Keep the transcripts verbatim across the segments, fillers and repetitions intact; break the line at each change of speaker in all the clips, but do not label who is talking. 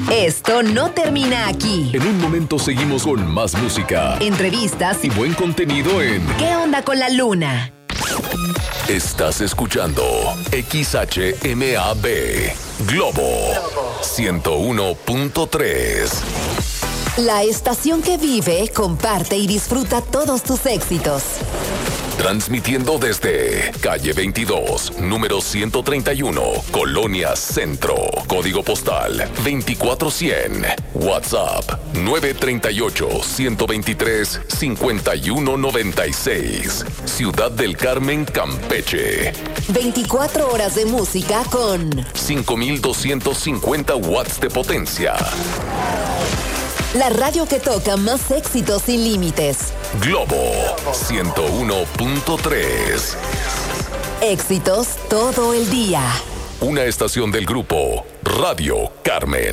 Esto no termina aquí.
En un momento seguimos con más música,
entrevistas
y buen contenido en
¿Qué onda con la luna?
Estás escuchando X H M A B Globo ciento uno punto tres.
La estación que vive, comparte y disfruta todos tus éxitos.
Transmitiendo desde calle veintidós, número ciento treinta y uno, Colonia Centro. Código postal veinticuatro cien. WhatsApp nueve tres ocho, uno dos tres, cinco uno nueve seis. Ciudad del Carmen, Campeche.
veinticuatro horas de música con
cinco mil doscientos cincuenta watts de potencia.
La radio que toca más éxitos sin límites.
Globo ciento uno punto tres.
Éxitos todo el día.
Una estación del grupo Radio Carmen.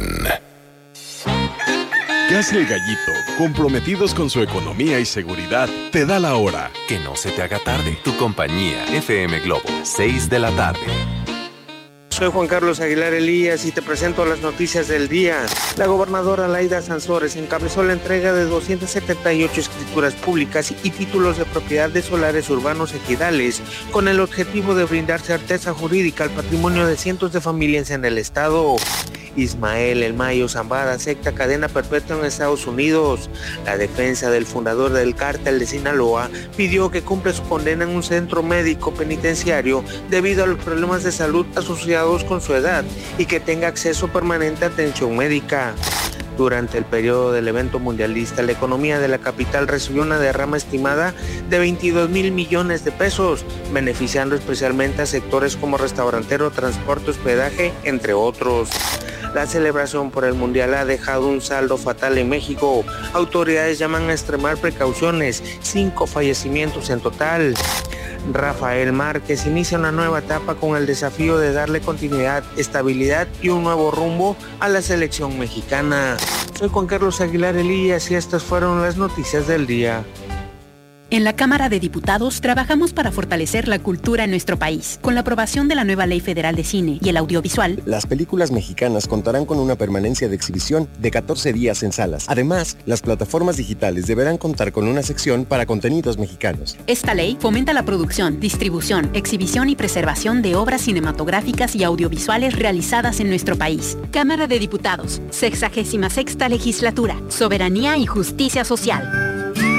¿Qué hace el Gallito? Comprometidos con su economía y seguridad, te da la hora.
Que no se te haga tarde. Tu compañía, F M Globo, seis de la tarde.
Soy Juan Carlos Aguilar Elías y te presento las noticias del día. La gobernadora Laida Sansores encabezó la entrega de doscientas setenta y ocho escrituras públicas y títulos de propiedad de solares urbanos ejidales, con el objetivo de brindar certeza jurídica al patrimonio de cientos de familias en el estado. Ismael El Mayo Zambada acepta cadena perpetua en Estados Unidos. La defensa del fundador del cártel de Sinaloa pidió que cumpla su condena en un centro médico penitenciario debido a los problemas de salud asociados con su edad y que tenga acceso permanente a atención médica. Durante el periodo del evento mundialista, la economía de la capital recibió una derrama estimada de veintidós mil millones de pesos, beneficiando especialmente a sectores como restaurantero, transporte, hospedaje, entre otros. La celebración por el Mundial ha dejado un saldo fatal en México. Autoridades llaman a extremar precauciones, cinco fallecimientos en total. Rafael Márquez inicia una nueva etapa con el desafío de darle continuidad, estabilidad y un nuevo rumbo a la selección mexicana. Soy Juan Carlos Aguilar Elías y estas fueron las noticias del día.
En la Cámara de Diputados trabajamos para fortalecer la cultura en nuestro país. Con la aprobación de la nueva Ley Federal de Cine y el Audiovisual,
las películas mexicanas contarán con una permanencia de exhibición de catorce días en salas. Además, las plataformas digitales deberán contar con una sección para contenidos mexicanos.
Esta ley fomenta la producción, distribución, exhibición y preservación de obras cinematográficas y audiovisuales realizadas en nuestro país. Cámara de Diputados, sexagésima sexta Legislatura, Soberanía y Justicia Social.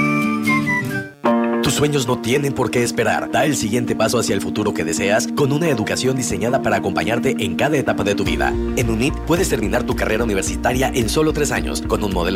Tus sueños no tienen por qué esperar. Da el siguiente paso hacia el futuro que deseas con una educación diseñada para acompañarte en cada etapa de tu vida. En UNIT puedes terminar tu carrera universitaria en solo tres años con un modelo